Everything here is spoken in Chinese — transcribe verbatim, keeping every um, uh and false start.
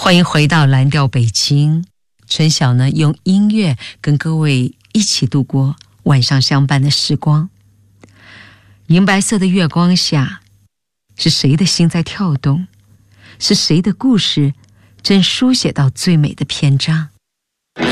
欢迎回到蓝调北京，春晓呢用音乐跟各位一起度过晚上相伴的时光。银白色的月光下，是谁的心在跳动？是谁的故事正书写到最美的篇章？